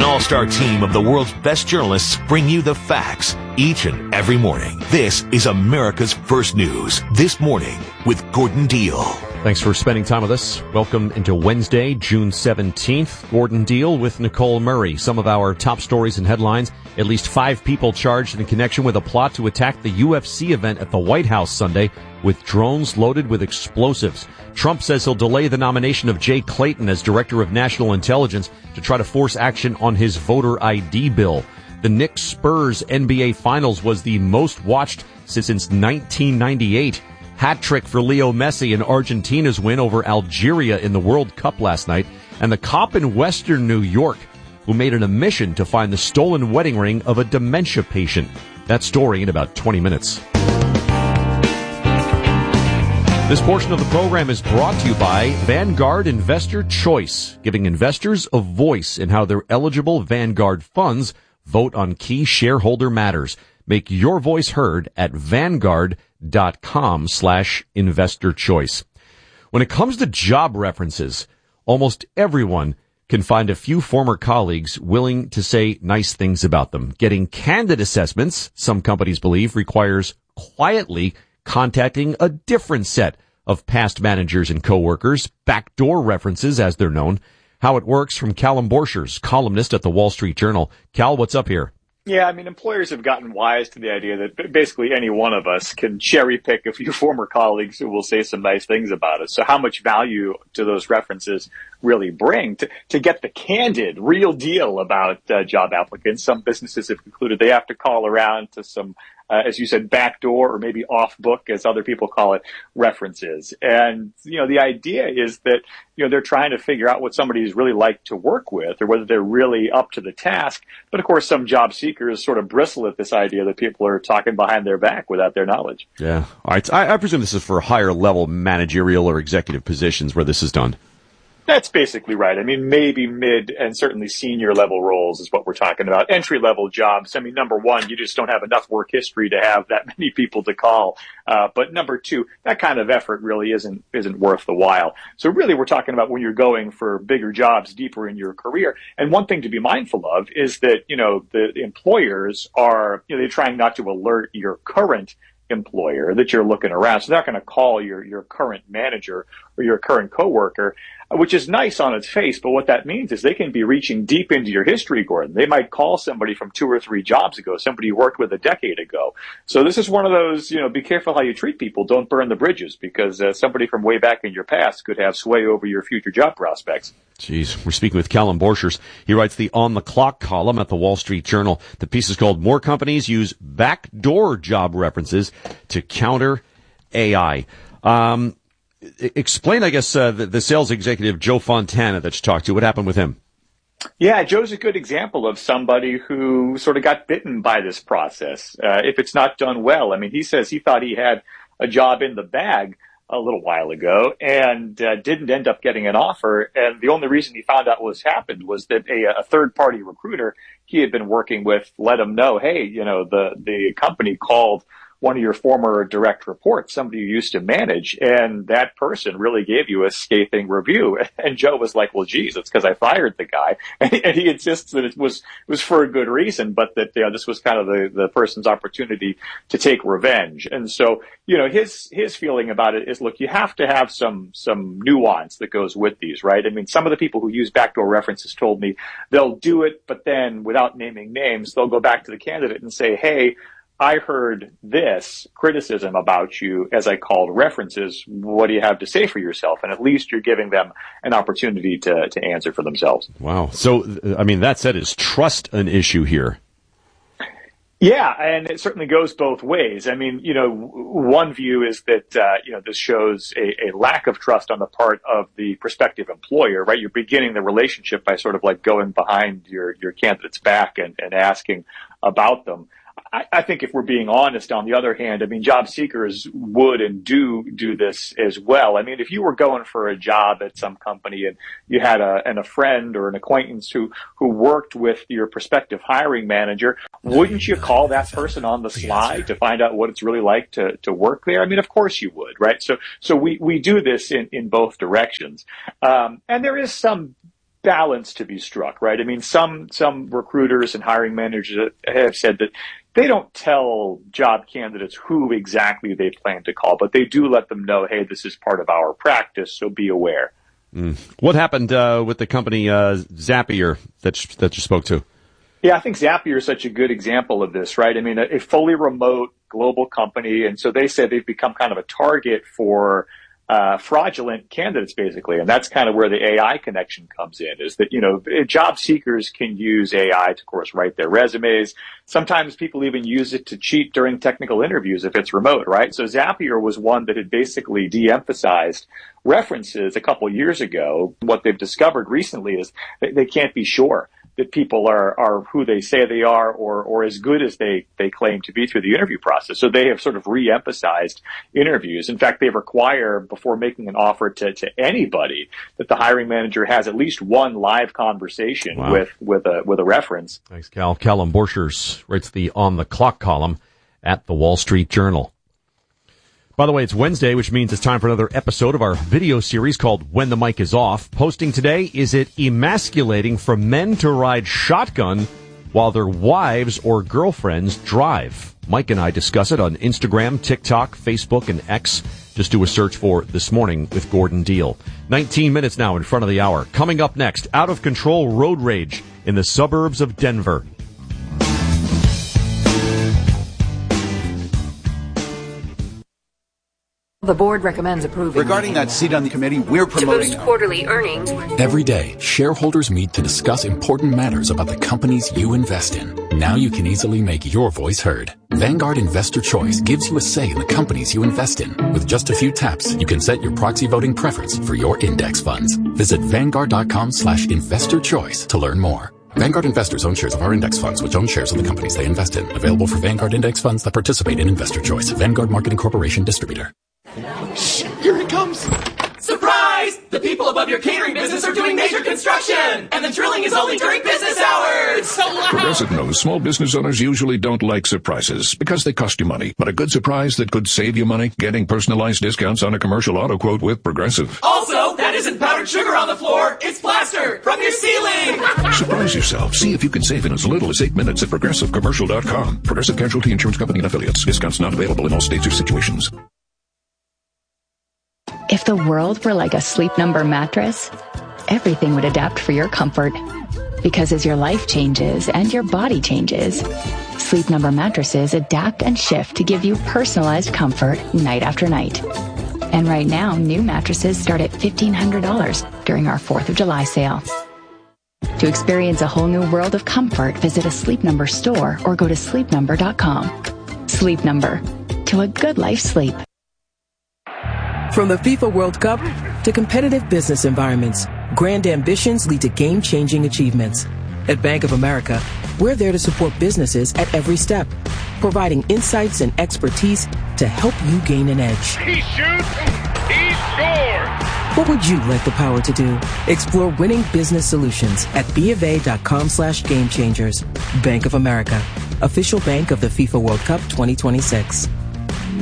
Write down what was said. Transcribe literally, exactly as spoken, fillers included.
all-star team of the world's best journalists bring you the facts each and every morning. This is America's First News This Morning with Gordon Deal. Thanks for spending time with us. Welcome into Wednesday, June seventeenth. Gordon Deal with Nicole Murray. Some of our top stories and headlines. At least five people charged in connection with a plot to attack the U F C event at the White House Sunday with drones loaded with explosives. Trump says he'll delay the nomination of Jay Clayton as Director of National Intelligence to try to force action on his voter I D bill. The Knicks Spurs N B A Finals was the most watched since nineteen ninety-eight. Hat trick for Leo Messi in Argentina's win over Algeria in the World Cup last night. And the cop in Western New York who made it a mission to find the stolen wedding ring of a dementia patient. That story in about twenty minutes. This portion of the program is brought to you by Vanguard Investor Choice, giving investors a voice in how their eligible Vanguard funds vote on key shareholder matters. Make your voice heard at vanguard.com slash investor choice. When it comes to job references, almost everyone can find a few former colleagues willing to say nice things about them. Getting candid assessments, some companies believe, requires quietly contacting a different set of past managers and coworkers, backdoor references as they're known. How it works from Callum Borchers, columnist at the Wall Street Journal. Cal, what's up here? Yeah, I mean, employers have gotten wise to the idea that basically any one of us can cherry pick a few former colleagues who will say some nice things about us. So how much value do those references really bring to, to get the candid, real deal about uh, job applicants? Some businesses have concluded they have to call around to some, uh, as you said, backdoor or maybe off book, as other people call it, references. And, you know, the idea is that, you know, they're trying to figure out what somebody is really like to work with or whether they're really up to the task. But of course, some job seekers sort of bristle at this idea that people are talking behind their back without their knowledge. Yeah. All right. I, I presume this is for higher level managerial or executive positions where this is done. That's basically right. I mean, maybe mid and certainly senior level roles is what we're talking about. Entry level jobs. I mean, number one, you just don't have enough work history to have that many people to call. Uh, but number two, that kind of effort really isn't, isn't worth the while. So really we're talking about when you're going for bigger jobs deeper in your career. And one thing to be mindful of is that, you know, the employers are, you know, they're trying not to alert your current employer that you're looking around. So they're not going to call your, your current manager or your current coworker, which is nice on its face. But what that means is they can be reaching deep into your history, Gordon. They might call somebody from two or three jobs ago, somebody you worked with a decade ago. So this is one of those, you know, be careful how you treat people. Don't burn the bridges because uh, somebody from way back in your past could have sway over your future job prospects. Jeez, we're speaking with Callum Borchers. He writes the On the Clock column at the Wall Street Journal. The piece is called More Companies Use Backdoor Job References to Counter A I. Um, explain, I guess, uh, the, the sales executive Joe Fontana that you talked to. What happened with him? Yeah, Joe's a good example of somebody who sort of got bitten by this process. Uh, if it's not done well, I mean, he says he thought he had a job in the bag a little while ago and uh, didn't end up getting an offer. And the only reason he found out what happened was that a, a third party recruiter he had been working with let him know, hey, you know, the, the company called one of your former direct reports, somebody you used to manage, and that person really gave you a scathing review. And Joe was like, well, geez, it's because I fired the guy. And he insists that it was, was for a good reason, but that, you know, this was kind of the, the person's opportunity to take revenge. And so, you know, his, his feeling about it is, look, you have to have some, some nuance that goes with these, right? I mean, some of the people who use backdoor references told me they'll do it, but then without naming names, they'll go back to the candidate and say, hey, I heard this criticism about you as I called references. What do you have to say for yourself? And at least you're giving them an opportunity to, to answer for themselves. Wow. So, I mean, that said, is trust an issue here? Yeah, and it certainly goes both ways. I mean, you know, one view is that, uh, you know, this shows a, a lack of trust on the part of the prospective employer, right? You're beginning the relationship by sort of like going behind your, your candidate's back and, and asking about them. I, I think if we're being honest, on the other hand, I mean, job seekers would and do do this as well. I mean, if you were going for a job at some company and you had a, and a friend or an acquaintance who, who worked with your prospective hiring manager, wouldn't you call that person on the sly to find out what it's really like to, to work there? I mean, of course you would, right? So, so we, we do this in, in both directions. Um, and there is some balance to be struck, right? I mean, some some recruiters and hiring managers have said that they don't tell job candidates who exactly they plan to call, but they do let them know, hey, this is part of our practice, so be aware. Mm. What happened uh, with the company uh, Zapier that you, that you spoke to? Yeah, I think Zapier is such a good example of this, right? I mean, a, a fully remote global company, and so they said they've become kind of a target for uh, fraudulent candidates, basically, and that's kind of where the A I connection comes in, is that, you know, job seekers can use A I to, of course, write their resumes. Sometimes people even use it to cheat during technical interviews if it's remote, right? So Zapier was one that had basically de-emphasized references a couple years ago. What they've discovered recently is they, they can't be sure that people are, are who they say they are or, or as good as they, they claim to be through the interview process. So they have sort of re-emphasized interviews. In fact, they require, before making an offer to, to anybody, that the hiring manager has at least one live conversation wow. with, with a, with a reference. Thanks, Cal. Callum Borchers writes the On the Clock column at the Wall Street Journal. By the way, it's Wednesday, which means it's time for another episode of our video series called When the Mic is Off. Posting today, is it emasculating for men to ride shotgun while their wives or girlfriends drive? Mike and I discuss it on Instagram, TikTok, Facebook, and X. Just do a search for This Morning with Gordon Deal. nineteen minutes now in front of the hour. Coming up next, out of control road rage in the suburbs of Denver. The board recommends approving. Regarding that seat on the committee, we're promoting... To boost quarterly earnings. Every day, shareholders meet to discuss important matters about the companies you invest in. Now you can easily make your voice heard. Vanguard Investor Choice gives you a say in the companies you invest in. With just a few taps, you can set your proxy voting preference for your index funds. Visit Vanguard.com slash investor choice to learn more. Vanguard investors own shares of our index funds, which own shares of the companies they invest in. Available for Vanguard index funds that participate in Investor Choice. Vanguard Marketing Corporation Distributor. Shh! Here it comes! Surprise! The people above your catering business are doing major construction! And the drilling is only during business hours! It's so loud! Progressive knows small business owners usually don't like surprises because they cost you money. But a good surprise that could save you money? Getting personalized discounts on a commercial auto quote with Progressive. Also, that isn't powdered sugar on the floor, it's plaster from your ceiling! Surprise yourself. See if you can save in as little as eight minutes at Progressive Commercial dot com. Progressive Casualty Insurance Company and Affiliates. Discounts not available in all states or situations. If the world were like a Sleep Number mattress, everything would adapt for your comfort. Because as your life changes and your body changes, Sleep Number mattresses adapt and shift to give you personalized comfort night after night. And right now, new mattresses start at fifteen hundred dollars during our fourth of July sale. To experience a whole new world of comfort, visit a Sleep Number store or go to sleep number dot com. Sleep Number. To a good life sleep. From the FIFA World Cup to competitive business environments, grand ambitions lead to game-changing achievements. At Bank of America, we're there to support businesses at every step, providing insights and expertise to help you gain an edge. He shoots, he scores! What would you like the power to do? Explore winning business solutions at BofA.com slash game changers. Bank of America, official bank of the FIFA World Cup twenty twenty-six.